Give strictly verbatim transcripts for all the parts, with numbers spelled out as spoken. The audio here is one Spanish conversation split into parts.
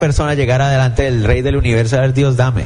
persona llegara delante del Rey del Universo a ver, Dios, dame.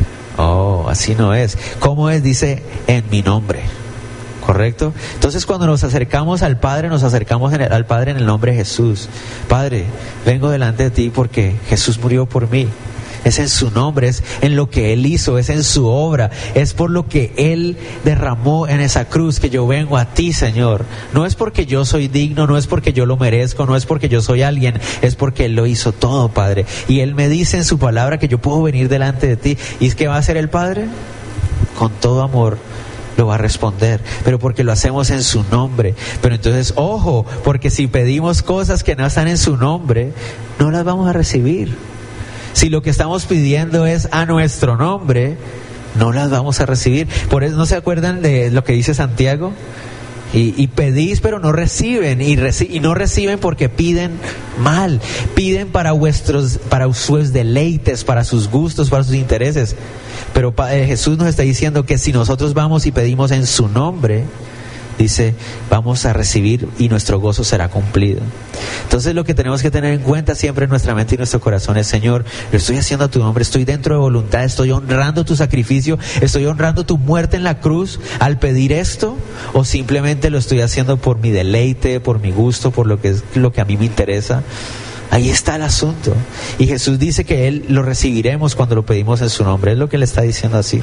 Oh, así no es. ¿Cómo es? Dice, en mi nombre. ¿Correcto? Entonces cuando nos acercamos al Padre, nos acercamos en el, al Padre en el nombre de Jesús. Padre, vengo delante de ti porque Jesús murió por mí. Es en su nombre, es en lo que Él hizo, es en su obra, es por lo que Él derramó en esa cruz que yo vengo a ti, Señor. No es porque yo soy digno, no es porque yo lo merezco, no es porque yo soy alguien, es porque Él lo hizo todo, Padre. Y Él me dice en su palabra que yo puedo venir delante de ti. ¿Y es que va a hacer el Padre? Con todo amor lo va a responder, pero porque lo hacemos en su nombre. Pero entonces, ojo, porque si pedimos cosas que no están en su nombre, no las vamos a recibir. Si lo que estamos pidiendo es a nuestro nombre, no las vamos a recibir. Por eso, ¿no se acuerdan de lo que dice Santiago? Y, y pedís pero no reciben, y, reci- y no reciben porque piden mal, piden para vuestros, para sus deleites, para sus gustos, para sus intereses. Pero eh, Jesús nos está diciendo que si nosotros vamos y pedimos en su nombre, dice, vamos a recibir y nuestro gozo será cumplido. Entonces lo que tenemos que tener en cuenta siempre en nuestra mente y nuestro corazón es, Señor, lo estoy haciendo a tu nombre, estoy dentro de voluntad, estoy honrando tu sacrificio, estoy honrando tu muerte en la cruz al pedir esto, o simplemente lo estoy haciendo por mi deleite, por mi gusto, por lo que es lo que a mí me interesa. Ahí está el asunto. Y Jesús dice que Él lo recibiremos cuando lo pedimos en su nombre, es lo que Él está diciendo así.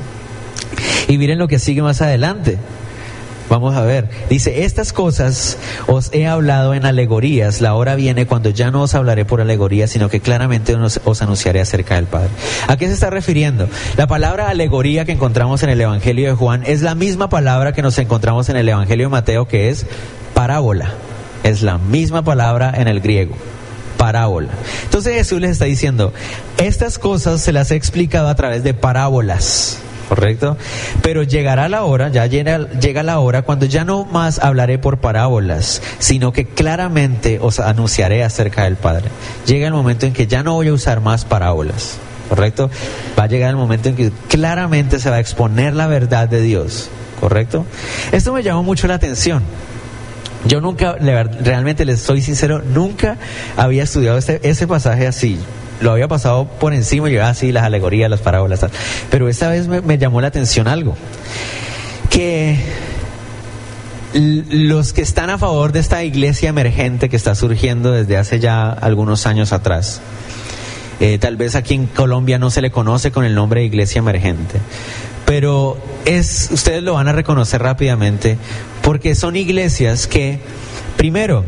Y miren lo que sigue más adelante. Vamos a ver, dice, estas cosas os he hablado en alegorías, la hora viene cuando ya no os hablaré por alegorías, sino que claramente os, os anunciaré acerca del Padre. ¿A qué se está refiriendo? La palabra alegoría que encontramos en el Evangelio de Juan es la misma palabra que nos encontramos en el Evangelio de Mateo, que es parábola. Es la misma palabra en el griego, parábola. Entonces Jesús les está diciendo, estas cosas se las he explicado a través de parábolas. ¿Correcto? Pero llegará la hora, ya llega, llega la hora cuando ya no más hablaré por parábolas, sino que claramente os anunciaré acerca del Padre. Llega el momento en que ya no voy a usar más parábolas, ¿correcto? Va a llegar el momento en que claramente se va a exponer la verdad de Dios, ¿correcto? Esto me llamó mucho la atención. Yo nunca, realmente les soy sincero, nunca había estudiado este, ese pasaje así. Lo había pasado por encima y yo, ah, sí, las alegorías, las parábolas, tal. Pero esta vez me, me llamó la atención algo. Que l- los que están a favor de esta iglesia emergente que está surgiendo desde hace ya algunos años atrás, eh, tal vez aquí en Colombia no se le conoce con el nombre de iglesia emergente, pero es, ustedes lo van a reconocer rápidamente, porque son iglesias que, primero,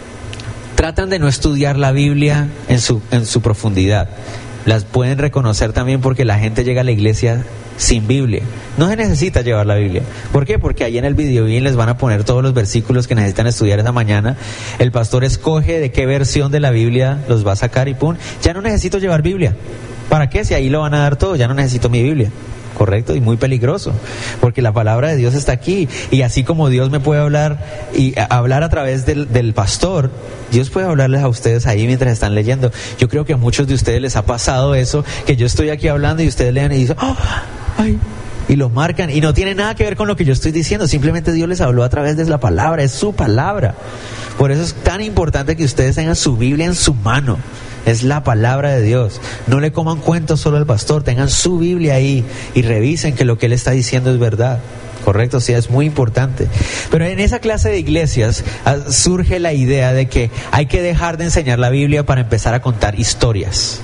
tratan de no estudiar la Biblia en su, en su profundidad. Las pueden reconocer también porque la gente llega a la iglesia sin Biblia. No se necesita llevar la Biblia. ¿Por qué? Porque ahí en el video bien les van a poner todos los versículos que necesitan estudiar esa mañana. El pastor escoge de qué versión de la Biblia los va a sacar y pum, ya no necesito llevar Biblia. ¿Para qué? Si ahí lo van a dar todo, ya no necesito mi Biblia. Correcto, y muy peligroso, porque la palabra de Dios está aquí, y así como Dios me puede hablar y a, hablar a través del, del pastor, Dios puede hablarles a ustedes ahí mientras están leyendo. Yo creo que a muchos de ustedes les ha pasado eso, que yo estoy aquí hablando y ustedes leen y dicen, oh, ay, y lo marcan, y no tiene nada que ver con lo que yo estoy diciendo, simplemente Dios les habló a través de la palabra, es su palabra. Por eso es tan importante que ustedes tengan su Biblia en su mano. Es la palabra de Dios. No le coman cuentos solo al pastor, tengan su Biblia ahí y revisen que lo que él está diciendo es verdad. Correcto, sí, es muy importante. Pero en esa clase de iglesias uh, surge la idea de que hay que dejar de enseñar la Biblia para empezar a contar historias,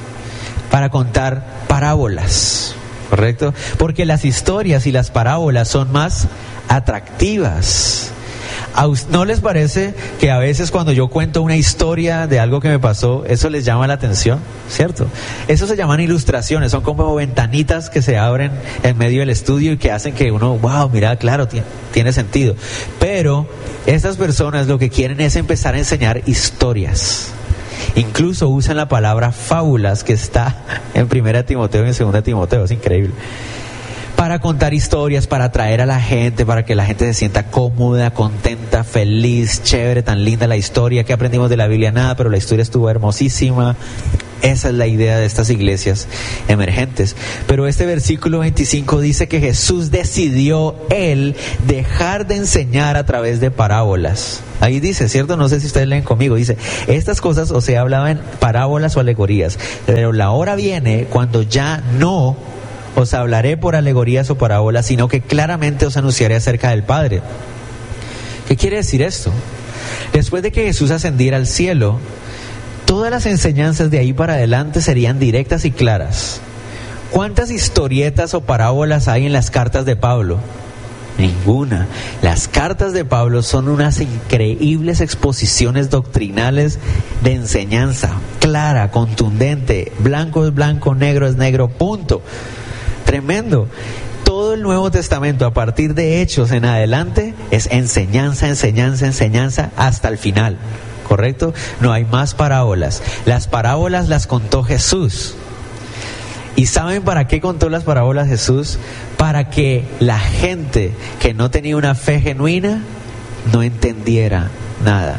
para contar parábolas. ¿Correcto? Porque las historias y las parábolas son más atractivas. ¿No les parece que a veces cuando yo cuento una historia de algo que me pasó, eso les llama la atención? ¿Cierto? Eso se llaman ilustraciones, son como ventanitas que se abren en medio del estudio y que hacen que uno, wow, mira, claro, tiene, tiene sentido. Pero estas personas lo que quieren es empezar a enseñar historias. Incluso usan la palabra fábulas que está en primera Timoteo y en segunda Timoteo, es increíble. Para contar historias, para atraer a la gente, para que la gente se sienta cómoda, contenta, feliz, chévere, tan linda la historia. ¿Qué aprendimos de la Biblia? Nada, pero la historia estuvo hermosísima. Esa es la idea de estas iglesias emergentes. Pero este versículo veinticinco dice que Jesús decidió Él dejar de enseñar a través de parábolas. Ahí dice, ¿cierto? No sé si ustedes leen conmigo. Dice, estas cosas o se hablaban en parábolas o alegorías, pero la hora viene cuando ya no os hablaré por alegorías o parábolas, sino que claramente os anunciaré acerca del Padre. ¿Qué quiere decir esto? Después de que Jesús ascendiera al cielo, todas las enseñanzas de ahí para adelante serían directas y claras. ¿Cuántas historietas o parábolas hay en las cartas de Pablo? Ninguna. Las cartas de Pablo son unas increíbles exposiciones doctrinales de enseñanza, clara, contundente, blanco es blanco, negro es negro, punto. Tremendo. Todo el Nuevo Testamento a partir de Hechos en adelante es enseñanza, enseñanza, enseñanza hasta el final, ¿correcto? No hay más parábolas. Las parábolas las contó Jesús. ¿Y saben para qué contó las parábolas Jesús? Para que la gente que no tenía una fe genuina no entendiera nada.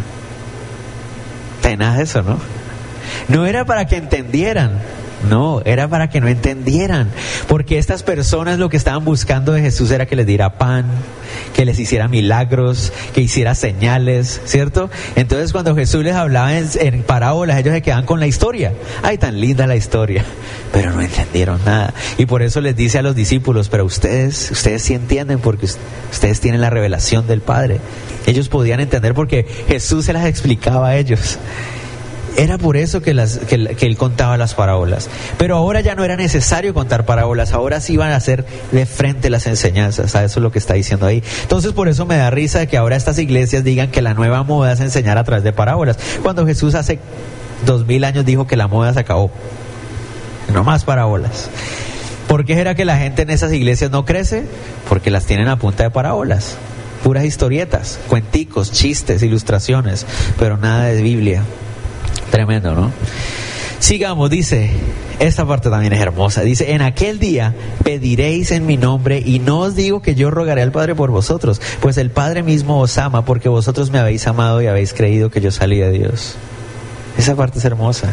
Tenaz eso, ¿no? No era para que entendieran. No, era para que no entendieran, porque estas personas lo que estaban buscando de Jesús era que les diera pan, que les hiciera milagros, que hiciera señales, ¿cierto? Entonces cuando Jesús les hablaba en, en parábolas, ellos se quedaban con la historia. Ay, tan linda la historia, pero no entendieron nada. Y por eso les dice a los discípulos, pero ustedes, ustedes sí entienden porque ustedes tienen la revelación del Padre. Ellos podían entender porque Jesús se las explicaba a ellos. Era por eso que, las, que, que él contaba las parábolas. Pero ahora ya no era necesario contar parábolas, ahora sí iban a hacer de frente las enseñanzas. A eso es lo que está diciendo ahí. Entonces por eso me da risa de que ahora estas iglesias digan que la nueva moda es enseñar a través de parábolas, cuando Jesús hace dos mil años dijo que la moda se acabó. No más parábolas. ¿Por qué era que la gente en esas iglesias no crece? Porque las tienen a punta de parábolas, puras historietas, cuenticos, chistes, ilustraciones, pero nada de Biblia. Tremendo, ¿no? Sigamos, dice, esta parte también es hermosa. Dice, en aquel día pediréis en mi nombre y no os digo que yo rogaré al Padre por vosotros, pues el Padre mismo os ama porque vosotros me habéis amado y habéis creído que yo salí de Dios. Esa parte es hermosa.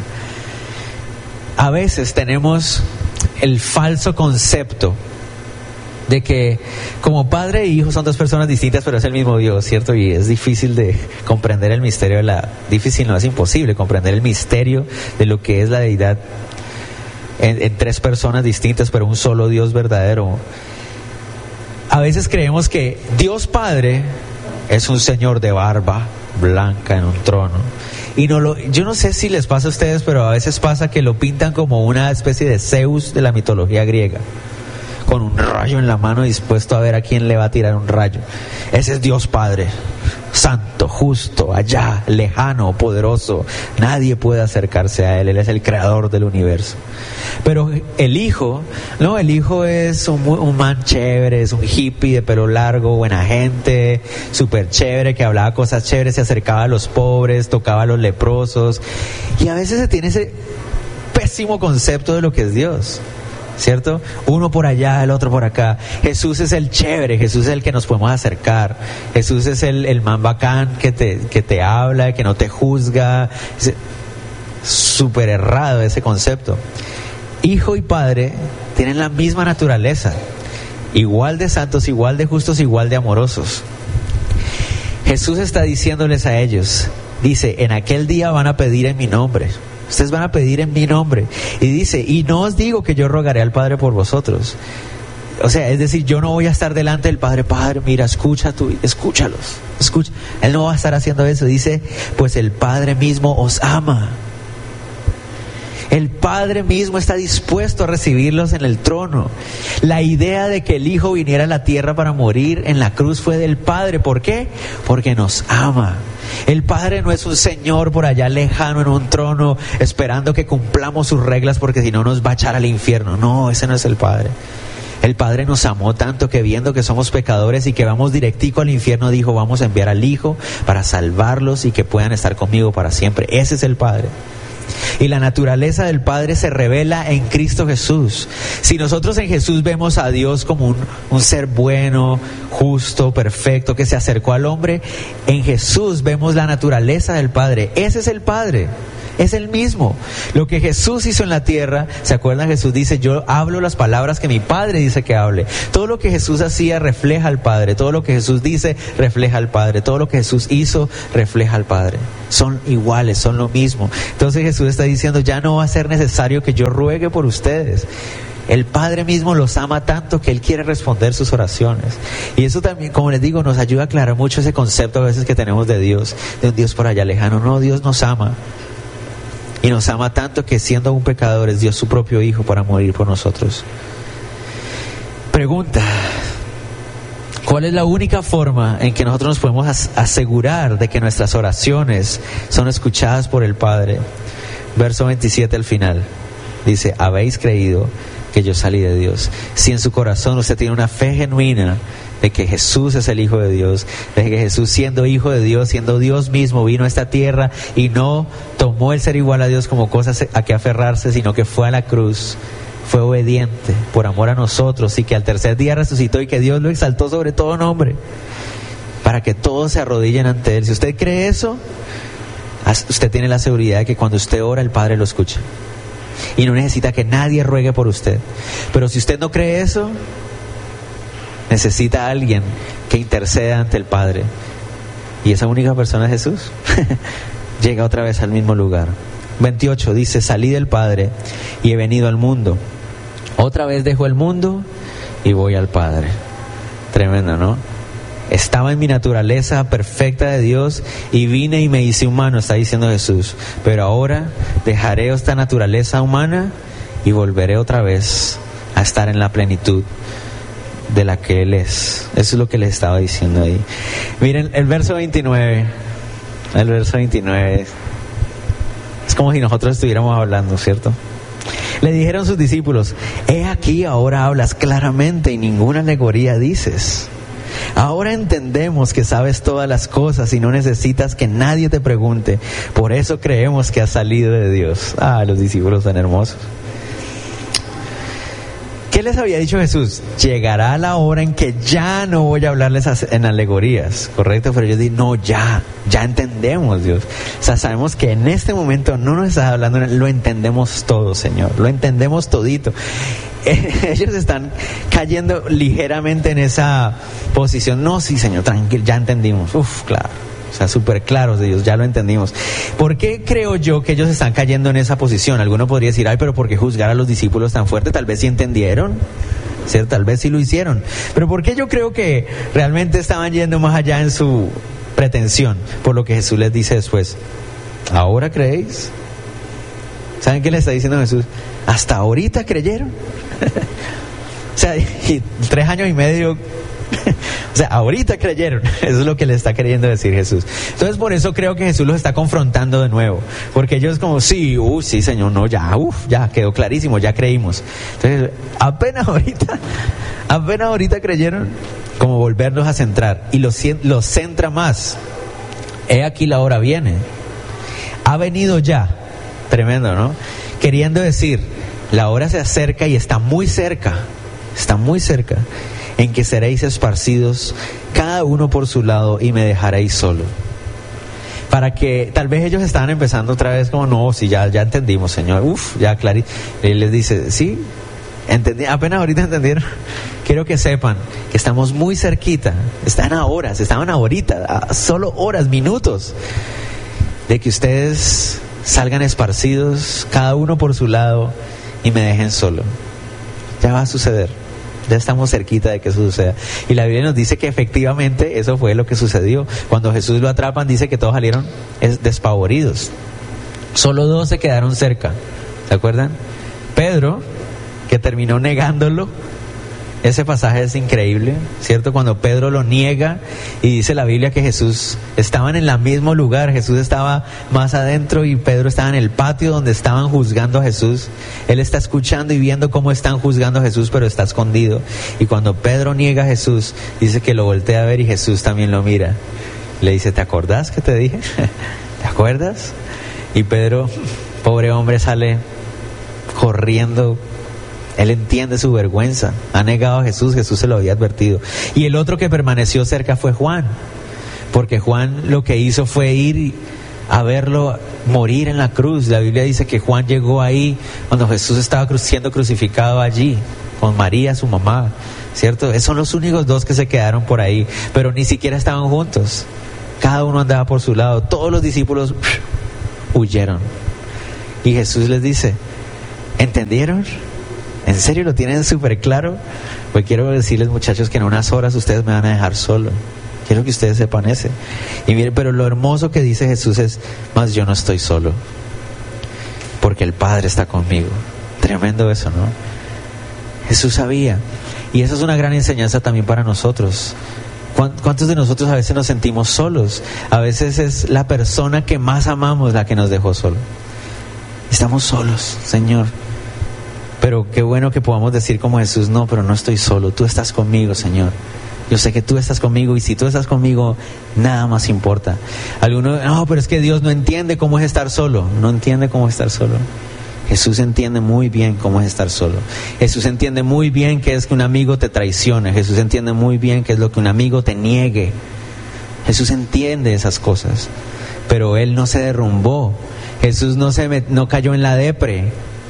A veces tenemos el falso concepto de que como padre e hijo son dos personas distintas, pero es el mismo Dios, ¿cierto? Y es difícil de comprender el misterio de la... Difícil, no, es imposible comprender el misterio de lo que es la deidad en, en tres personas distintas, pero un solo Dios verdadero. A veces creemos que Dios Padre es un señor de barba blanca en un trono. Y no lo, yo no sé si les pasa a ustedes, pero a veces pasa que lo pintan como una especie de Zeus de la mitología griega, con un rayo en la mano dispuesto a ver a quién le va a tirar un rayo. Ese es Dios Padre, santo, justo, allá, lejano, poderoso. Nadie puede acercarse a Él, Él es el creador del universo. Pero el Hijo, no, el Hijo es un, un man chévere, es un hippie de pelo largo, buena gente, súper chévere, que hablaba cosas chéveres, se acercaba a los pobres, tocaba a los leprosos. Y a veces se tiene ese pésimo concepto de lo que es Dios, ¿cierto? Uno por allá, el otro por acá. Jesús es el chévere, Jesús es el que nos podemos acercar. Jesús es el, el man bacán que te, que te habla, que no te juzga. Es súper errado ese concepto. Hijo y Padre tienen la misma naturaleza, igual de santos, igual de justos, igual de amorosos. Jesús está diciéndoles a ellos, dice, en aquel día van a pedir en mi nombre. Ustedes van a pedir en mi nombre. Y dice, y no os digo que yo rogaré al Padre por vosotros. O sea, es decir, yo no voy a estar delante del Padre, Padre, mira, escucha tú, escúchalos, escucha. Él no va a estar haciendo eso. Dice, pues el Padre mismo os ama. El Padre mismo está dispuesto a recibirlos en el trono. La idea de que el Hijo viniera a la tierra para morir en la cruz fue del Padre. ¿Por qué? Porque nos ama. El Padre no es un señor por allá lejano en un trono esperando que cumplamos sus reglas porque si no nos va a echar al infierno. No, ese no es el Padre. El Padre nos amó tanto que viendo que somos pecadores y que vamos directico al infierno, dijo, vamos a enviar al Hijo para salvarlos y que puedan estar conmigo para siempre. Ese es el Padre. Y la naturaleza del Padre se revela en Cristo Jesús. Si nosotros en Jesús vemos a Dios como un, un ser bueno, justo, perfecto, que se acercó al hombre, en Jesús vemos la naturaleza del Padre. Ese es el Padre. es el mismo. Lo que Jesús hizo en la tierra, ¿se acuerdan? Jesús dice, yo hablo las palabras que mi Padre dice que hable. Todo lo que Jesús hacía refleja al Padre. Todo lo que Jesús dice refleja al Padre. Todo lo que Jesús hizo refleja al Padre. Son iguales, son lo mismo. Entonces Jesús está diciendo, ya no va a ser necesario que yo ruegue por ustedes. El Padre mismo los ama tanto que Él quiere responder sus oraciones. Y eso también, como les digo, nos ayuda a aclarar mucho ese concepto a veces que tenemos de Dios, de un Dios por allá lejano. No, Dios nos ama. Y nos ama tanto que siendo aún pecadores, dio su propio Hijo para morir por nosotros. Pregunta: ¿cuál es la única forma en que nosotros nos podemos as- asegurar de que nuestras oraciones son escuchadas por el Padre? Verso veintisiete al final. Dice, habéis creído que yo salí de Dios. Si en su corazón usted tiene una fe genuina de que Jesús es el Hijo de Dios, de que Jesús, siendo Hijo de Dios, siendo Dios mismo, vino a esta tierra y no tomó el ser igual a Dios como cosas a que aferrarse, sino que fue a la cruz, fue obediente por amor a nosotros, y que al tercer día resucitó, y que Dios lo exaltó sobre todo nombre, para que todos se arrodillen ante Él. Si usted cree eso, usted tiene la seguridad de que cuando usted ora, el Padre lo escucha. Y no necesita que nadie ruegue por usted. Pero si usted no cree eso, necesita a alguien que interceda ante el Padre. Y esa única persona es Jesús. Llega otra vez al mismo lugar. veintiocho dice, salí del Padre y he venido al mundo. Otra vez dejo el mundo y voy al Padre. Tremendo, ¿no? Estaba en mi naturaleza perfecta de Dios y vine y me hice humano, está diciendo Jesús. Pero ahora dejaré esta naturaleza humana y volveré otra vez a estar en la plenitud de la que Él es. Eso es lo que le estaba diciendo ahí. Miren el verso veintinueve. El verso veintinueve. Es como si nosotros estuviéramos hablando, ¿cierto? Le dijeron sus discípulos, he aquí ahora hablas claramente y ninguna alegoría dices. Ahora entendemos que sabes todas las cosas y no necesitas que nadie te pregunte. Por eso creemos que has salido de Dios. Ah, los discípulos tan hermosos. ¿Qué les había dicho Jesús? Llegará la hora en que ya no voy a hablarles en alegorías, ¿correcto? Pero ellos dicen, no, ya, ya entendemos, Dios. O sea, sabemos que en este momento no nos estás hablando, lo entendemos todo, Señor. Lo entendemos todito. Ellos están cayendo ligeramente en esa posición. No, sí, Señor, tranquilo, ya entendimos. Uf, claro. O sea, súper claros de Dios, ya lo entendimos. ¿Por qué creo yo que ellos están cayendo en esa posición? Alguno podría decir, ay, pero ¿por qué juzgar a los discípulos tan fuerte? Tal vez sí entendieron, ¿cierto? Tal vez sí lo hicieron. Pero ¿por qué yo creo que realmente estaban yendo más allá en su pretensión? Por lo que Jesús les dice después, ¿ahora creéis? ¿Saben qué le está diciendo Jesús? ¿Hasta ahorita creyeron? O sea, y tres años y medio... O sea, ahorita creyeron. Eso es lo que le está queriendo decir Jesús. Entonces por eso creo que Jesús los está confrontando de nuevo, porque ellos como, sí, uh, sí Señor, no, ya, uff, ya quedó clarísimo, ya creímos. Entonces apenas ahorita Apenas ahorita creyeron, como volverlos a centrar. Y los, los centra más. He aquí la hora viene. Ha venido ya. Tremendo, ¿no? Queriendo decir, la hora se acerca y está muy cerca. Está muy cerca. En que seréis esparcidos cada uno por su lado y me dejaréis solo. Para que tal vez ellos estaban empezando otra vez como, no, sí, ya, ya entendimos, Señor. Uf, ya clarito. Él les dice, sí, entendí, apenas ahorita entendieron. Quiero que sepan que estamos muy cerquita. Están a horas, estaban ahorita, a solo horas, minutos, de que ustedes salgan esparcidos, cada uno por su lado, y me dejen solo. Ya va a suceder. Ya estamos cerquita de que eso suceda. Y la Biblia nos dice que efectivamente eso fue lo que sucedió. Cuando Jesús lo atrapan, dice que todos salieron despavoridos. Solo dos se quedaron cerca. ¿Se acuerdan? Pedro, que terminó negándolo. Ese pasaje es increíble, ¿cierto? Cuando Pedro lo niega y dice la Biblia que Jesús estaban en el mismo lugar. Jesús estaba más adentro y Pedro estaba en el patio donde estaban juzgando a Jesús. Él está escuchando y viendo cómo están juzgando a Jesús, pero está escondido. Y cuando Pedro niega a Jesús, dice que lo voltea a ver y Jesús también lo mira. Le dice, ¿te acordás que te dije? ¿Te acuerdas? Y Pedro, pobre hombre, sale corriendo. Él entiende su vergüenza. Ha negado a Jesús, Jesús se lo había advertido. Y el otro que permaneció cerca fue Juan. Porque Juan lo que hizo fue ir a verlo morir en la cruz. La Biblia dice que Juan llegó ahí cuando Jesús estaba cru- siendo crucificado allí, con María, su mamá, ¿cierto? Esos son los únicos dos que se quedaron por ahí, pero ni siquiera estaban juntos. Cada uno andaba por su lado. Todos los discípulos huyeron. Y Jesús les dice, ¿entendieron? ¿En serio lo tienen súper claro? Pues quiero decirles, muchachos, que en unas horas ustedes me van a dejar solo. Quiero que ustedes sepan ese. Y miren, pero lo hermoso que dice Jesús es, más yo no estoy solo, porque el Padre está conmigo. Tremendo eso, ¿no? Jesús sabía. Y eso es una gran enseñanza también para nosotros. ¿Cuántos de nosotros a veces nos sentimos solos? A veces es la persona que más amamos la que nos dejó solo. Estamos solos, Señor. Pero qué bueno que podamos decir como Jesús, no, pero no estoy solo, tú estás conmigo, Señor. Yo sé que tú estás conmigo, y si tú estás conmigo, nada más importa. Algunos, no, pero es que Dios no entiende cómo es estar solo. No entiende cómo es estar solo. Jesús entiende muy bien cómo es estar solo. Jesús entiende muy bien qué es que un amigo te traicione. Jesús entiende muy bien qué es lo que un amigo te niegue. Jesús entiende esas cosas. Pero Él no se derrumbó. Jesús no se met, no cayó en la depre.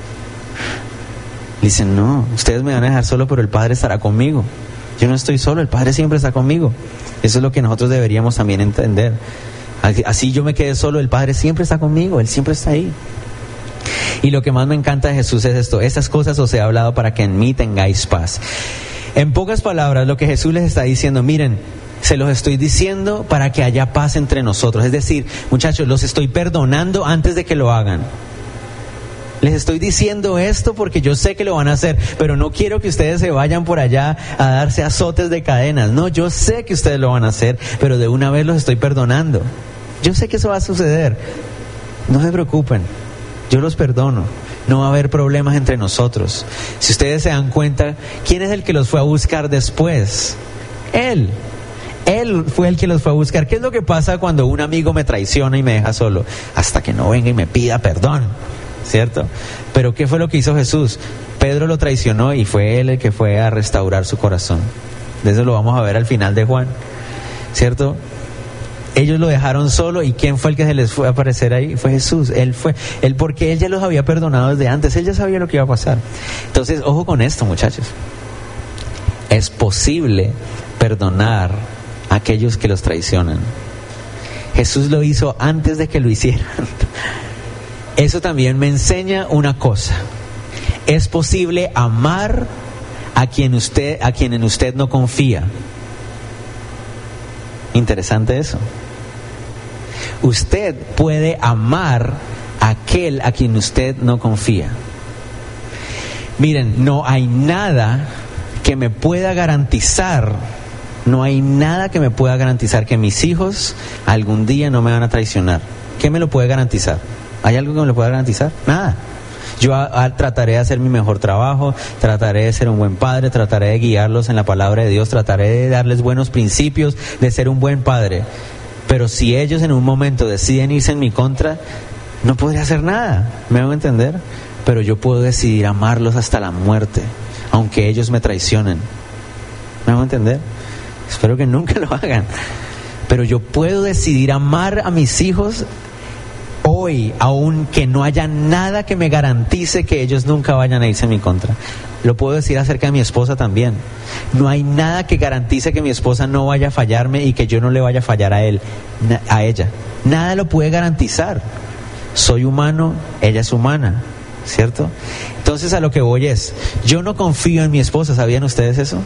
Dicen, no, ustedes me van a dejar solo, pero el Padre estará conmigo. Yo no estoy solo, el Padre siempre está conmigo. Eso es lo que nosotros deberíamos también entender. Así yo me quedé solo, el Padre siempre está conmigo, Él siempre está ahí. Y lo que más me encanta de Jesús es esto: estas cosas os he hablado para que en mí tengáis paz. En pocas palabras, lo que Jesús les está diciendo, miren, se los estoy diciendo para que haya paz entre nosotros. Es decir, muchachos, los estoy perdonando antes de que lo hagan. Les estoy diciendo esto porque yo sé que lo van a hacer, pero no quiero que ustedes se vayan por allá a darse azotes de cadenas. No, yo sé que ustedes lo van a hacer, pero de una vez los estoy perdonando. Yo sé que eso va a suceder. No se preocupen, yo los perdono. No va a haber problemas entre nosotros. Si ustedes se dan cuenta, ¿quién es el que los fue a buscar después? Él. Él fue el que los fue a buscar. ¿Qué es lo que pasa cuando un amigo me traiciona y me deja solo? Hasta que no venga y me pida perdón, ¿cierto? Pero ¿qué fue lo que hizo Jesús? Pedro lo traicionó y fue él el que fue a restaurar su corazón. De eso lo vamos a ver al final de Juan, ¿cierto? Ellos lo dejaron solo, y ¿quién fue el que se les fue a aparecer ahí? Fue Jesús. Él fue, él porque él ya los había perdonado desde antes, él ya sabía lo que iba a pasar. Entonces, ojo con esto, muchachos. Es posible perdonar a aquellos que los traicionan. Jesús lo hizo antes de que lo hicieran. Eso también me enseña una cosa: es posible amar a quien usted, a quien en usted no confía. Interesante eso. Usted puede amar a aquel a quien usted no confía. Miren, no hay nada que me pueda garantizar, no hay nada que me pueda garantizar que mis hijos algún día no me van a traicionar. ¿Qué me lo puede garantizar? ¿Hay algo que me lo pueda garantizar? Nada. Yo a, a, trataré de hacer mi mejor trabajo, trataré de ser un buen padre, trataré de guiarlos en la palabra de Dios, trataré de darles buenos principios, de ser un buen padre. Pero si ellos en un momento deciden irse en mi contra, no podré hacer nada. ¿Me hago entender? Pero yo puedo decidir amarlos hasta la muerte, aunque ellos me traicionen. ¿Me hago entender? Espero que nunca lo hagan. Pero yo puedo decidir amar a mis hijos hoy, aunque no haya nada que me garantice que ellos nunca vayan a irse en mi contra. Lo puedo decir acerca de mi esposa también. No hay nada que garantice que mi esposa no vaya a fallarme y que yo no le vaya a fallar a él, a ella. Nada lo puede garantizar. Soy humano, ella es humana, ¿cierto? Entonces a lo que voy es, yo no confío en mi esposa. ¿Sabían ustedes eso?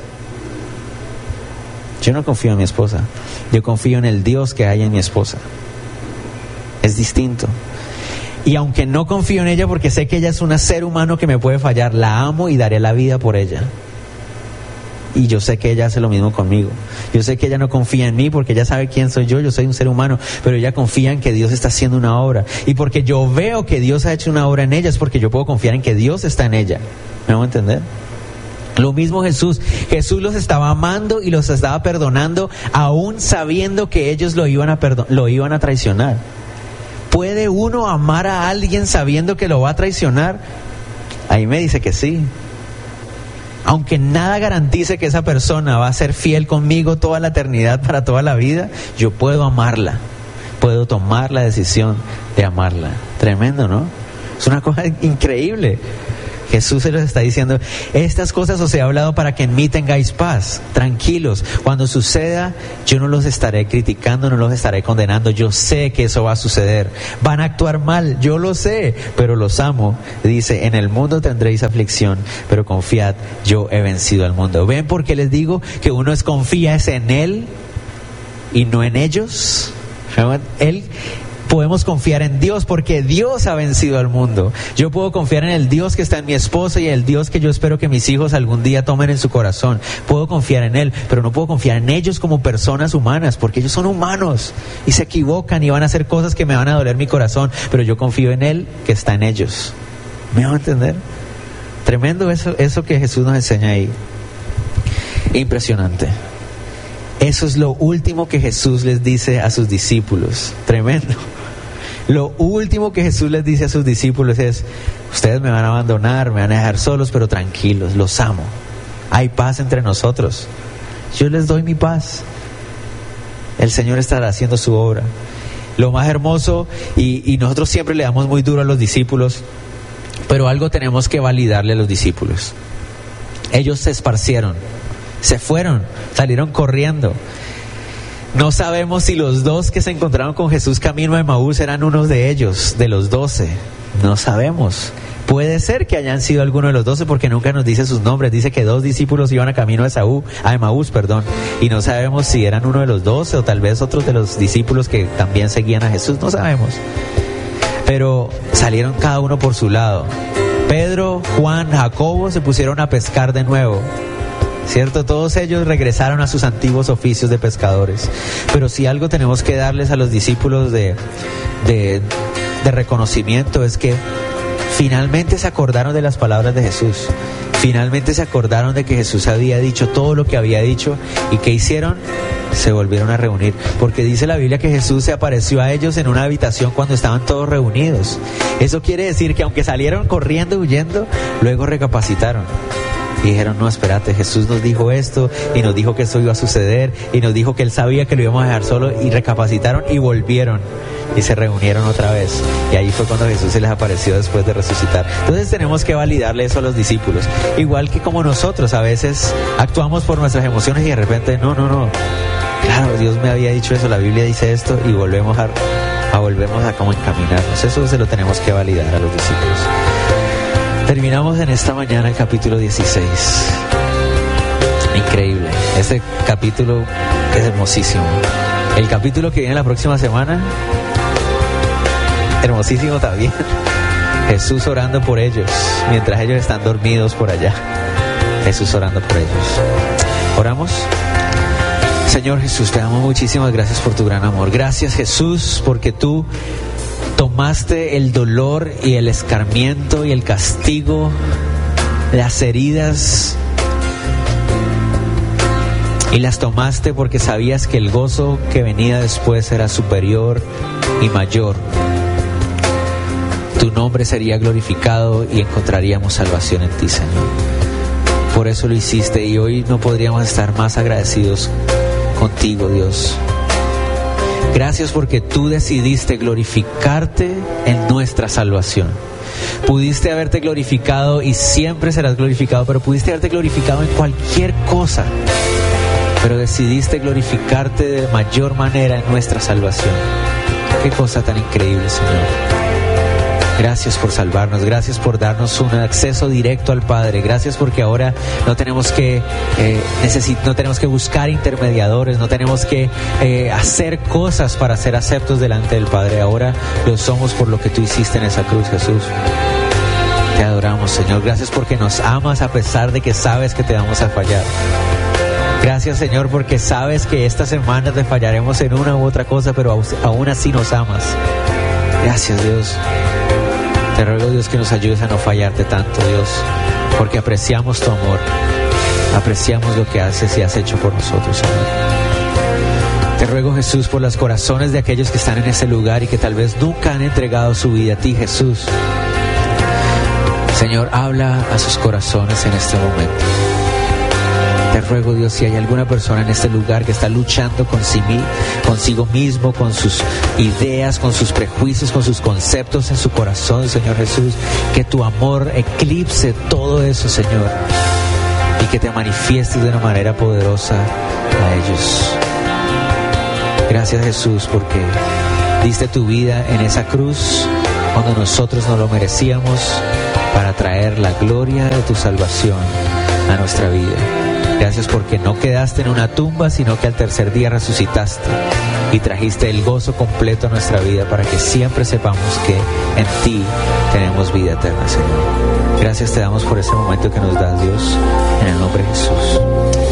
Yo no confío en mi esposa. Yo confío en el Dios que hay en mi esposa. Es distinto. Y aunque no confío en ella porque sé que ella es un ser humano que me puede fallar, la amo y daré la vida por ella. Y yo sé que ella hace lo mismo conmigo. Yo sé que ella no confía en mí porque ella sabe quién soy yo, yo soy un ser humano, pero ella confía en que Dios está haciendo una obra. Y porque yo veo que Dios ha hecho una obra en ella, es porque yo puedo confiar en que Dios está en ella. ¿Me van a entender? Lo mismo Jesús. Jesús los estaba amando y los estaba perdonando, aún sabiendo que ellos lo iban a perdon- lo iban a traicionar. ¿Puede uno amar a alguien sabiendo que lo va a traicionar? Ahí me dice que sí. Aunque nada garantice que esa persona va a ser fiel conmigo toda la eternidad, para toda la vida, yo puedo amarla. puedo tomar la decisión de amarla. Tremendo, ¿no? Es una cosa increíble. Jesús se los está diciendo, estas cosas os he hablado para que en mí tengáis paz, tranquilos. Cuando suceda, yo no los estaré criticando, no los estaré condenando. Yo sé que eso va a suceder. Van a actuar mal, yo lo sé, pero los amo. Dice, en el mundo tendréis aflicción, pero confiad, yo he vencido al mundo. ¿Ven por qué les digo que uno es confía es en Él y no en ellos? Él... Podemos confiar en Dios porque Dios ha vencido al mundo. Yo puedo confiar en el Dios que está en mi esposo y el Dios que yo espero que mis hijos algún día tomen en su corazón. Puedo confiar en Él, pero no puedo confiar en ellos como personas humanas, porque ellos son humanos y se equivocan y van a hacer cosas que me van a doler mi corazón, pero yo confío en Él que está en ellos. ¿Me van a entender? Tremendo eso, eso que Jesús nos enseña ahí. Impresionante. Eso es lo último que Jesús les dice a sus discípulos. Tremendo. Lo último que Jesús les dice a sus discípulos es, ustedes me van a abandonar, me van a dejar solos, pero tranquilos, los amo. Hay paz entre nosotros. Yo les doy mi paz. El Señor estará haciendo su obra. Lo más hermoso, y, y nosotros siempre le damos muy duro a los discípulos, pero algo tenemos que validarle a los discípulos. Ellos se esparcieron, se fueron, salieron corriendo. No sabemos si los dos que se encontraron con Jesús camino a Emaús eran unos de ellos, de los doce. No sabemos. Puede ser que hayan sido alguno de los doce porque nunca nos dice sus nombres. Dice que dos discípulos iban a camino a, Esaú, a Emaús, perdón, y no sabemos si eran uno de los doce o tal vez otros de los discípulos que también seguían a Jesús. No sabemos. Pero salieron cada uno por su lado. Pedro, Juan, Jacobo se pusieron a pescar de nuevo. ¿Cierto? Todos ellos regresaron a sus antiguos oficios de pescadores. Pero si algo tenemos que darles a los discípulos de, de, de reconocimiento es que finalmente se acordaron de las palabras de Jesús. Finalmente se acordaron de que Jesús había dicho todo lo que había dicho. ¿Y qué hicieron? Se volvieron a reunir. Porque dice la Biblia que Jesús se apareció a ellos en una habitación cuando estaban todos reunidos. Eso quiere decir que aunque salieron corriendo, huyendo, luego recapacitaron. Y dijeron, no, espérate, Jesús nos dijo esto y nos dijo que esto iba a suceder y nos dijo que Él sabía que lo íbamos a dejar solo, y recapacitaron y volvieron y se reunieron otra vez. Y ahí fue cuando Jesús se les apareció después de resucitar. Entonces tenemos que validarle eso a los discípulos. Igual que como nosotros a veces actuamos por nuestras emociones y de repente, no, no, no. Claro, Dios me había dicho eso, la Biblia dice esto, y volvemos a, a volvemos a como encaminarnos. Eso se lo tenemos que validar a los discípulos. Terminamos en esta mañana el capítulo dieciséis. Increíble. Este capítulo es hermosísimo. El capítulo que viene la próxima semana, hermosísimo también. Jesús orando por ellos, mientras ellos están dormidos por allá. Jesús orando por ellos. ¿Oramos? Señor Jesús, te damos muchísimas gracias por tu gran amor. Gracias, Jesús, porque tú tomaste el dolor y el escarmiento y el castigo, las heridas, y las tomaste porque sabías que el gozo que venía después era superior y mayor. Tu nombre sería glorificado y encontraríamos salvación en ti, Señor. Por eso lo hiciste, y hoy no podríamos estar más agradecidos contigo, Dios. Gracias porque tú decidiste glorificarte en nuestra salvación. Pudiste haberte glorificado y siempre serás glorificado, pero pudiste haberte glorificado en cualquier cosa, pero decidiste glorificarte de mayor manera en nuestra salvación. Qué cosa tan increíble, Señor. Gracias por salvarnos, gracias por darnos un acceso directo al Padre, gracias porque ahora no tenemos que eh, necesit- no tenemos que buscar intermediadores, no tenemos que eh, hacer cosas para ser aceptos delante del Padre. Ahora lo somos por lo que tú hiciste en esa cruz, Jesús. Te adoramos, Señor. Gracias porque nos amas a pesar de que sabes que te vamos a fallar. Gracias, Señor, porque sabes que esta semana te fallaremos en una u otra cosa, pero aún así nos amas. Gracias, Dios. Te ruego, Dios, que nos ayudes a no fallarte tanto, Dios, porque apreciamos tu amor, apreciamos lo que haces y has hecho por nosotros, Señor. Te ruego, Jesús, por los corazones de aquellos que están en ese lugar y que tal vez nunca han entregado su vida a ti, Jesús. Señor, habla a sus corazones en este momento. Te ruego, Dios, si hay alguna persona en este lugar que está luchando con sí, consigo mismo, con sus ideas, con sus prejuicios, con sus conceptos en su corazón, Señor Jesús, que tu amor eclipse todo eso, Señor, y que te manifiestes de una manera poderosa a ellos. Gracias, Jesús, porque diste tu vida en esa cruz cuando nosotros no lo merecíamos, para traer la gloria de tu salvación a nuestra vida. Gracias porque no quedaste en una tumba, sino que al tercer día resucitaste y trajiste el gozo completo a nuestra vida, para que siempre sepamos que en ti tenemos vida eterna, Señor. Gracias te damos por ese momento que nos das, Dios, en el nombre de Jesús.